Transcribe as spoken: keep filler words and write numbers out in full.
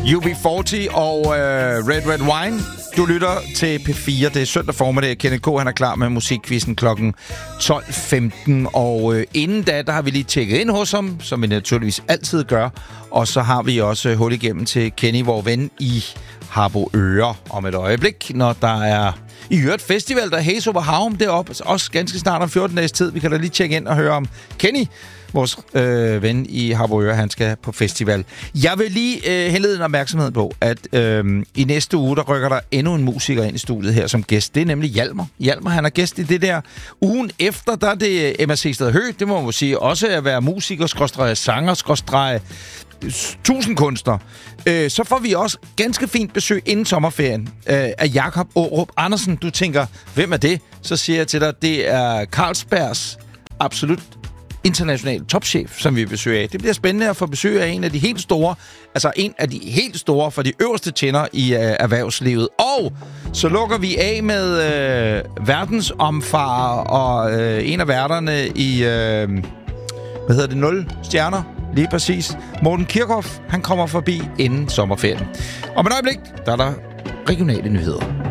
U B fyrre og uh, Red Red Wine. Du lytter til P fire. Det er søndag formiddag. Kenneth K. han er klar med musikquizzen klokken tolv femten. Og uh, inden da, der har vi lige tjekket ind hos ham, som vi naturligvis altid gør. Og så har vi også hul igennem til Kenny, vor ven i Harboøre om et øjeblik, når der er i øvrigt festival, der er Haze Over Havn deroppe. Også ganske snart om fjorten dages tid. Vi kan da lige tjekke ind og høre om Kenny, vores øh, ven i Harboøre, han skal på festival. Jeg vil lige øh, henlede en opmærksomhed på, at øh, i næste uge, der rykker der endnu en musiker ind i studiet her som gæst. Det er nemlig Hjalmar. Hjalmar, han er gæst i det der. Ugen efter, der er det Emma Seestad Høgh. Det må man sige også at være musiker, skråstrege sanger, skråstrege tusind kunstner. Øh, så får vi også ganske fint besøg inden sommerferien øh, af Jakob Aarup Andersen. Du tænker, hvem er det? Så siger jeg til dig, det er Carlsbergs absolut international topchef, som vi besøger af. Det bliver spændende at få besøg af en af de helt store, altså en af de helt store for de øverste tænder i øh, erhvervslivet. Og så lukker vi af med øh, verdensomfarer og øh, en af værterne i, øh, hvad hedder det, nul stjerner? Lige præcis. Morten Kirchhoff, han kommer forbi inden sommerferien. Om et øjeblik, der er der regionale nyheder.